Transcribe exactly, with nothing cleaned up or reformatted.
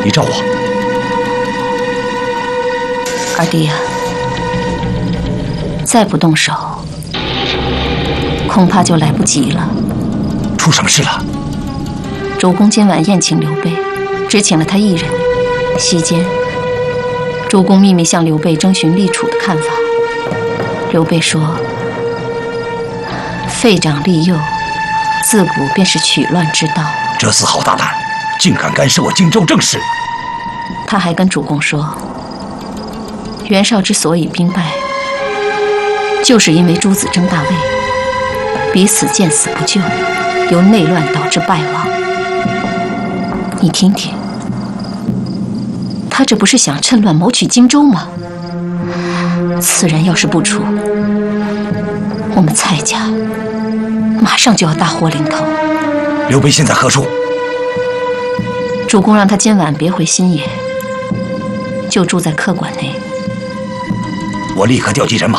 你照我。 二弟呀、啊，再不动手，恐怕就来不及了。 出什么事了？ 主公今晚宴请刘备，只请了他一人。席间，主公秘密向刘备征询立储的看法。刘备说：“废长立幼，自古便是取乱之道。” 这厮好大胆，竟敢干涉我荆州政事！ 他还跟主公说，袁绍之所以兵败，就是因为诸子争大位，彼此见死不救，由内乱导致败亡。你听听，他这不是想趁乱谋取荆州吗？此人要是不出，我们蔡家马上就要大祸临头。 刘备现在何处？ 主公让他今晚别回新野，就住在客馆内。 我立刻调集人马。